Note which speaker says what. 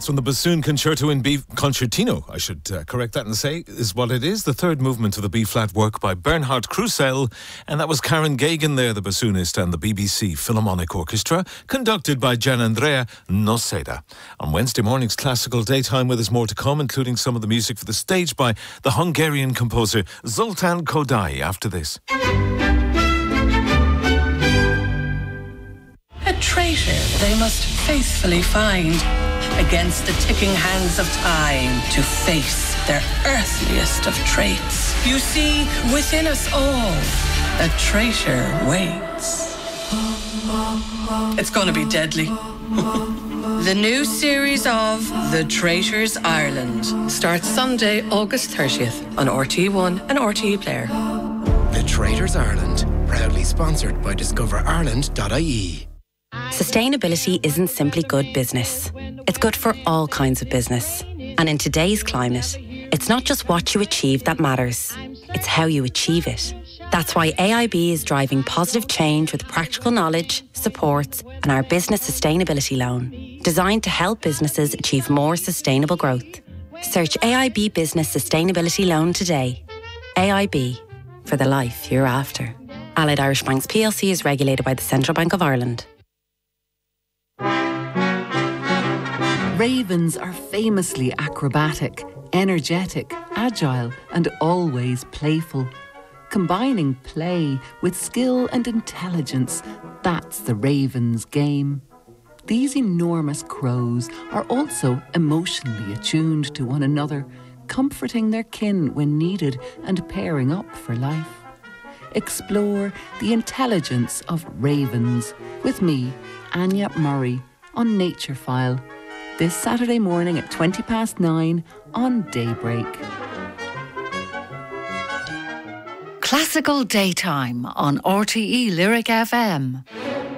Speaker 1: That's from the Bassoon Concerto in B Concertino, I should correct that and say, is what it is. The third movement of the B-flat work by Bernhard Krusell. And that was Karen Gagan there, the bassoonist, and the BBC Philharmonic Orchestra, conducted by Gianandrea Noceda. On Wednesday morning's Classical Daytime, where there's more to come, including some of the music for the stage by the Hungarian composer Zoltán Kodály after this.
Speaker 2: A traitor they must faithfully find against the ticking hands of time to face their earthliest of traits. You see, within us all, a traitor waits. It's going to be deadly. The new series of The Traitors Ireland starts Sunday, August 30th on RTÉ1 and RTÉ Player.
Speaker 3: The Traitors Ireland, proudly sponsored by discoverireland.ie.
Speaker 4: Sustainability isn't simply good business. It's good for all kinds of business. And in today's climate, it's not just what you achieve that matters. It's how you achieve it. That's why AIB is driving positive change with practical knowledge, supports, and our business sustainability loan, designed to help businesses achieve more sustainable growth. Search AIB Business Sustainability Loan today. AIB, for the life you're after. Allied Irish Banks plc is regulated by the Central Bank of Ireland.
Speaker 5: Ravens are famously acrobatic, energetic, agile, and always playful. Combining play with skill and intelligence, that's the Ravens' game. These enormous crows are also emotionally attuned to one another, comforting their kin when needed and pairing up for life. Explore the intelligence of ravens with me, Anya Murray, on Nature File, this Saturday morning at 9:20 on Daybreak.
Speaker 6: Classical Daytime on RTE Lyric FM.